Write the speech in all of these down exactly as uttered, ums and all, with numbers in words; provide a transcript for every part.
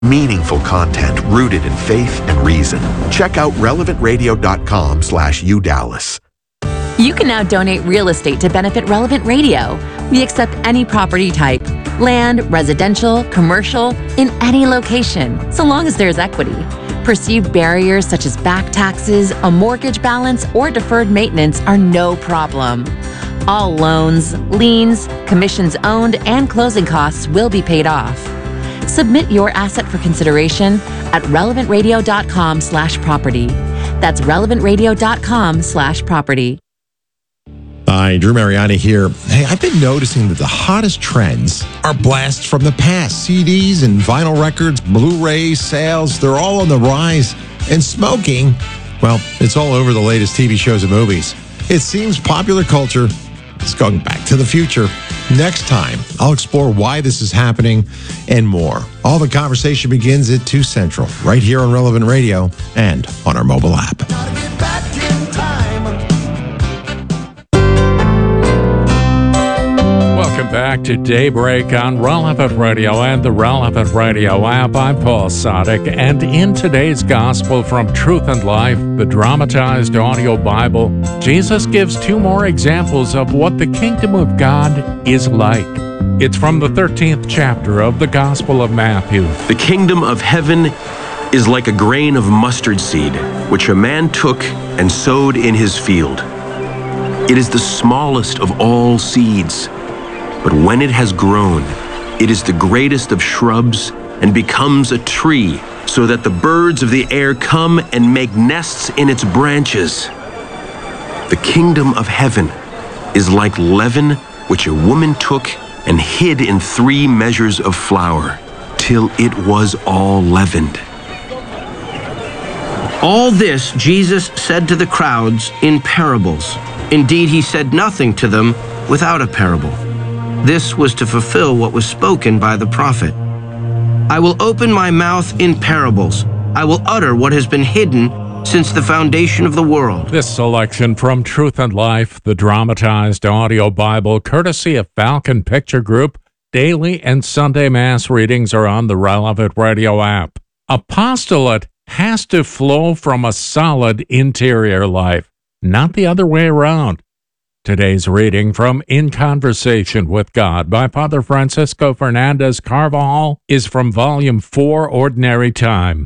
Meaningful content rooted in faith and reason. Check out relevant radio.com slash udallas. You can now donate real estate to benefit Relevant Radio. We accept any property type, land, residential, commercial, in any location, so long as there's equity. Perceived barriers such as back taxes, a mortgage balance, or deferred maintenance are no problem. All loans, liens, commissions owned, and closing costs will be paid off. Submit your asset for consideration at relevantradio.com slash property. That's relevantradio.com slash property. Hi, Drew Mariani here. Hey, I've been noticing that the hottest trends are blasts from the past. C Ds and vinyl records, Blu-ray sales, they're all on the rise. And smoking, well, it's all over the latest T V shows and movies. It seems popular culture is going back to the future. Next time, I'll explore why this is happening and more. All the conversation begins at two Central, right here on Relevant Radio and on our mobile app. Welcome back to Daybreak on Relevant Radio and the Relevant Radio app. I'm Paul Sadek, and in today's Gospel from Truth and Life, the dramatized audio Bible, Jesus gives two more examples of what the kingdom of God is like. It's from the thirteenth chapter of the Gospel of Matthew. The kingdom of heaven is like a grain of mustard seed, which a man took and sowed in his field. It is the smallest of all seeds, but when it has grown, it is the greatest of shrubs and becomes a tree, so that the birds of the air come and make nests in its branches. The kingdom of heaven is like leaven, which a woman took and hid in three measures of flour, till it was all leavened. All this Jesus said to the crowds in parables. Indeed, he said nothing to them without a parable. This was to fulfill what was spoken by the prophet. I will open my mouth in parables. I will utter what has been hidden since the foundation of the world. This selection from Truth and Life, the dramatized audio Bible, courtesy of Falcon Picture Group. Daily and Sunday Mass readings are on the Relevant Radio app. Apostolate has to flow from a solid interior life, not the other way around. Today's reading from In Conversation with God by Father Francisco Fernandez Carvajal is from Volume four, Ordinary Time.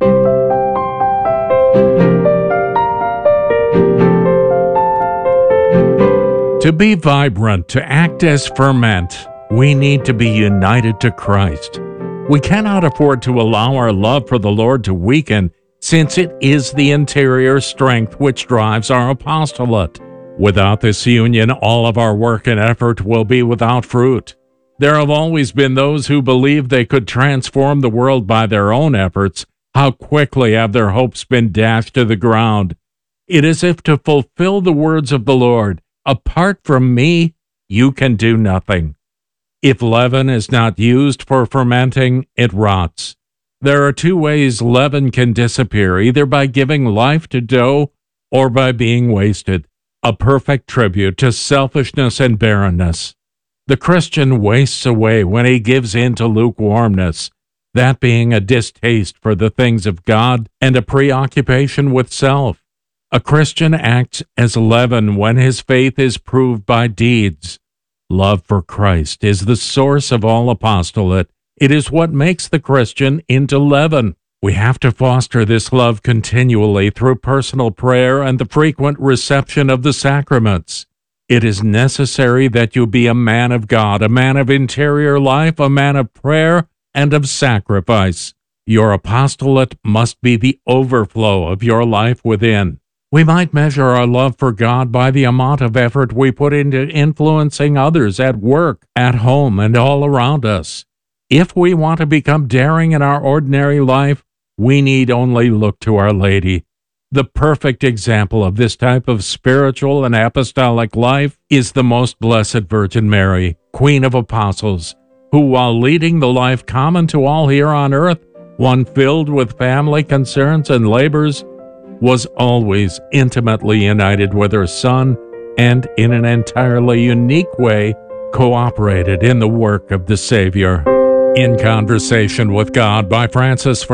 To be vibrant, to act as ferment, we need to be united to Christ. We cannot afford to allow our love for the Lord to weaken, since it is the interior strength which drives our apostolate. Without this union, all of our work and effort will be without fruit. There have always been those who believed they could transform the world by their own efforts. How quickly have their hopes been dashed to the ground. It is as if to fulfill the words of the Lord, apart from me, you can do nothing. If leaven is not used for fermenting, it rots. There are two ways leaven can disappear, either by giving life to dough or by being wasted. A perfect tribute to selfishness and barrenness. The Christian wastes away when he gives in to lukewarmness, that being a distaste for the things of God and a preoccupation with self. A Christian acts as leaven when his faith is proved by deeds. Love for Christ is the source of all apostolate. It is what makes the Christian into leaven. We have to foster this love continually through personal prayer and the frequent reception of the sacraments. It is necessary that you be a man of God, a man of interior life, a man of prayer and of sacrifice. Your apostolate must be the overflow of your life within. We might measure our love for God by the amount of effort we put into influencing others at work, at home, and all around us. If we want to become daring in our ordinary life, we need only look to Our Lady. The perfect example of this type of spiritual and apostolic life is the Most Blessed Virgin Mary, Queen of Apostles, who, while leading the life common to all here on earth, one filled with family concerns and labors, was always intimately united with her Son and, in an entirely unique way, cooperated in the work of the Savior. In Conversation with God by Francis